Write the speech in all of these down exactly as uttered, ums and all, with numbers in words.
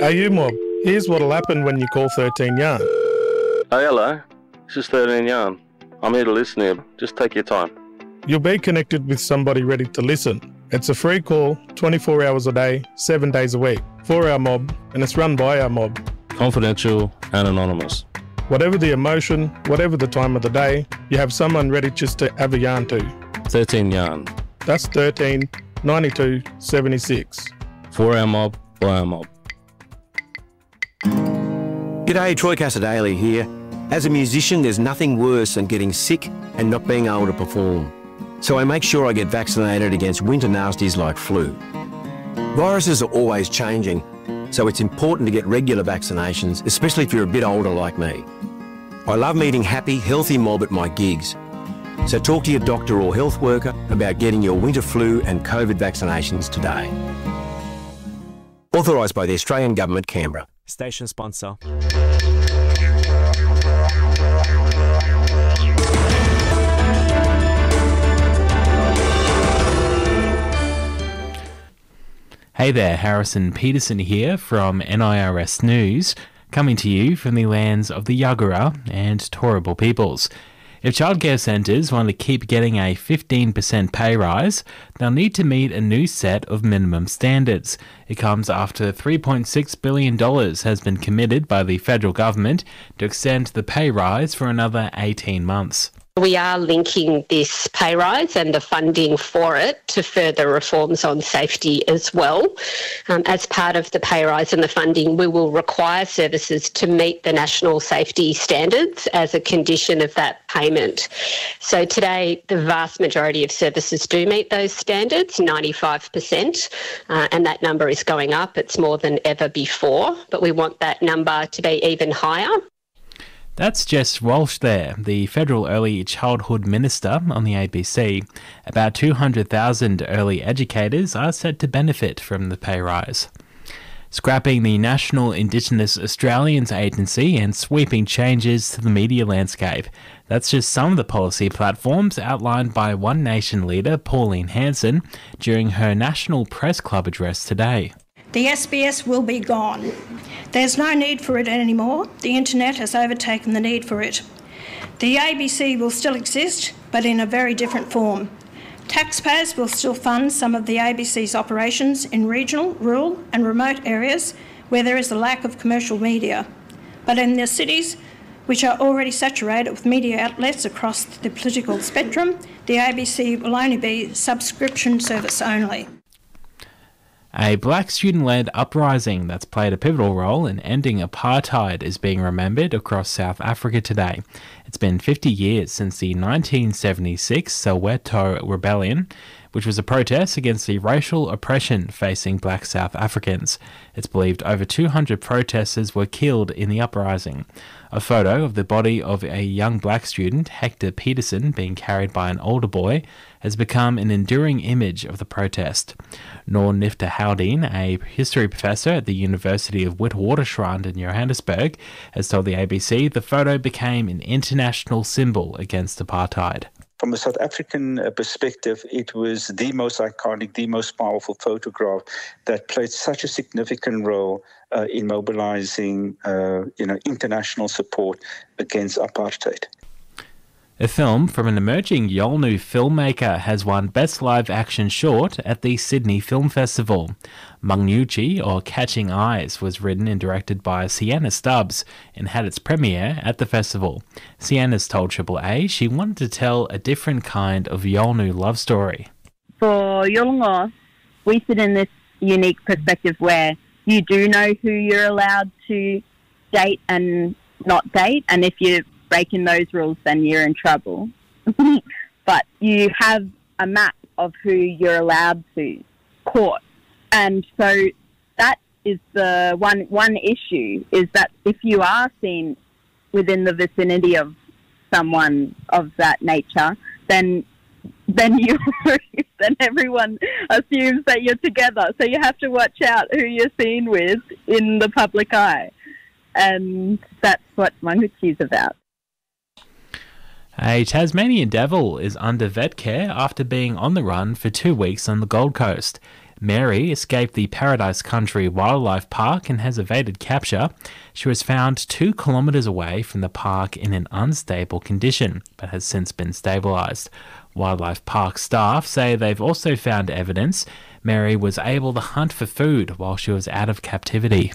Hey, you mob, here's what'll happen when you call thirteen yarn. Hey, hello. This is thirteen yarn. I'm here to listen here. Just take your time. You'll be connected with somebody ready to listen. It's a free call, twenty-four hours a day, seven days a week, for our mob, and it's run by our mob. Confidential and anonymous. Whatever the emotion, whatever the time of the day, you have someone ready just to have a yarn to. thirteen yarn. That's thirteen ninety-two seventy-six. For our mob, by our mob. G'day, Troy Casadale here. As a musician, there's nothing worse than getting sick and not being able to perform. So I make sure I get vaccinated against winter nasties like flu. Viruses are always changing, so it's important to get regular vaccinations, especially if you're a bit older like me. I love meeting happy, healthy mob at my gigs. So talk to your doctor or health worker about getting your winter flu and COVID vaccinations today. Authorised by the Australian Government, Canberra. Station sponsor. Hey there, Harrison Peterson here from N I R S News, coming to you from the lands of the Yagara and Turrbal peoples. If childcare centres want to keep getting a fifteen percent pay rise, they'll need to meet a new set of minimum standards. It comes after three point six billion dollars has been committed by the federal government to extend the pay rise for another eighteen months. We are linking this pay rise and the funding for it to further reforms on safety as well. Um, as part of the pay rise and the funding, we will require services to meet the national safety standards as a condition of that payment. So today, the vast majority of services do meet those standards, ninety-five percent, uh, and that number is going up. It's more than ever before, but we want that number to be even higher. That's Jess Walsh there, the Federal Early Childhood Minister on the A B C. About two hundred thousand early educators are set to benefit from the pay rise. Scrapping the National Indigenous Australians Agency and sweeping changes to the media landscape. That's just some of the policy platforms outlined by One Nation leader Pauline Hanson during her National Press Club address today. The S B S will be gone. There's no need for it anymore. The internet has overtaken the need for it. The A B C will still exist, but in a very different form. Taxpayers will still fund some of the A B C's operations in regional, rural and remote areas where there is a lack of commercial media. But in the cities, which are already saturated with media outlets across the political spectrum, the A B C will only be subscription service only. A black student-led uprising that's played a pivotal role in ending apartheid is being remembered across South Africa today. It's been fifty years since the nineteen seventy-six Soweto Rebellion, which was a protest against the racial oppression facing black South Africans. It's believed over two hundred protesters were killed in the uprising. A photo of the body of a young black student, Hector Peterson, being carried by an older boy, has become an enduring image of the protest. Noor Nifta Haldane, a history professor at the University of Witwatersrand in Johannesburg, has told the A B C the photo became an international symbol against apartheid. From a South African perspective, it was the most iconic, the most powerful photograph that played such a significant role uh, in mobilizing uh, you know, international support against apartheid. A film from an emerging Yolngu filmmaker has won Best Live Action Short at the Sydney Film Festival. Mangnuchi, or Catching Eyes, was written and directed by Sienna Stubbs and had its premiere at the festival. Sienna's told Triple A she wanted to tell a different kind of Yolngu love story. For Yolngu, we sit in this unique perspective where you do know who you're allowed to date and not date, and if you breaking those rules, then you're in trouble. But you have a map of who you're allowed to court. And so that is the one one issue, is that if you are seen within the vicinity of someone of that nature, then then you then everyone assumes that you're together. So you have to watch out who you're seen with in the public eye. And that's what Manguchi is about. A Tasmanian devil is under vet care after being on the run for two weeks on the Gold Coast. Mary escaped the Paradise Country Wildlife Park and has evaded capture. She was found two kilometres away from the park in an unstable condition, but has since been stabilised. Wildlife Park staff say they've also found evidence Mary was able to hunt for food while she was out of captivity.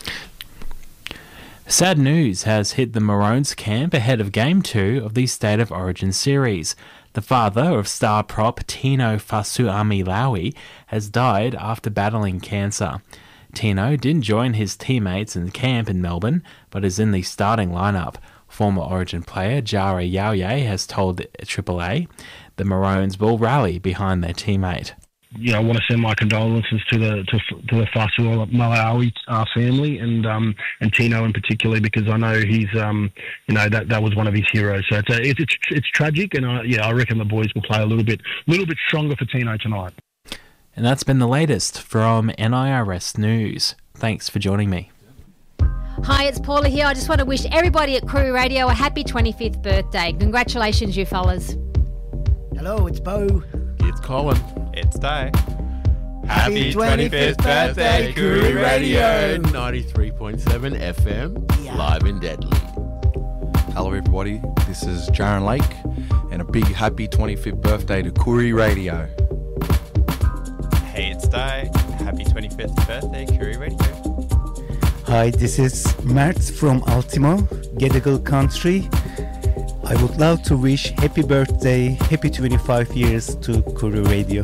Sad news has hit the Maroons camp ahead of Game two of the State of Origin series. The father of star prop Tino Fasuamilaui has died after battling cancer. Tino didn't join his teammates in camp in Melbourne, but is in the starting lineup. Former Origin player Jara Yauye has told Triple A the Maroons will rally behind their teammate. You know, I want to send my condolences to the to, to the Fasuamilaui uh, family and um, and Tino in particular, because I know he's um, you know that, that was one of his heroes. So it's a, it's, it's it's tragic, and I, yeah, I reckon the boys will play a little bit little bit stronger for Tino tonight. And that's been the latest from N I R S News. Thanks for joining me. Hi, it's Paula here. I just want to wish everybody at Koori Radio a happy twenty-fifth birthday. Congratulations, you fellas. Hello, it's Bo. It's Colin. It's Day. Happy twenty-fifth birthday, Koori Radio. ninety-three point seven F M, yeah. Live and deadly. Hello everybody, this is Jaron Lake, and a big happy twenty-fifth birthday to Koori Radio. Hey, it's Day. Happy twenty-fifth birthday, Koori Radio. Hi, this is Mert from Ultimo, Gadigal Country. I would love to wish happy birthday, happy twenty-five years to Koori Radio.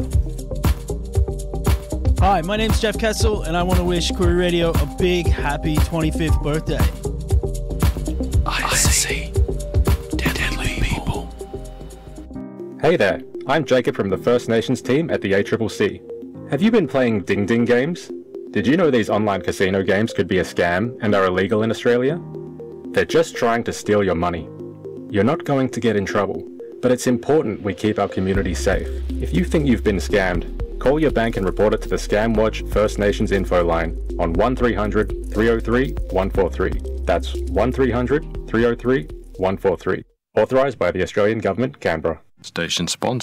Hi, my name's Jeff Kessel, and I want to wish Koori Radio a big, happy twenty-fifth birthday. I see deadly people. Hey there, I'm Jacob from the First Nations team at the A C C C. Have you been playing Ding Ding games? Did you know these online casino games could be a scam and are illegal in Australia? They're just trying to steal your money. You're not going to get in trouble, but it's important we keep our community safe. If you think you've been scammed, call your bank and report it to the Scam Watch First Nations info line on one three hundred, three oh three, one four three. That's one three hundred, three oh three, one four three. Authorised by the Australian Government, Canberra. Station sponsor.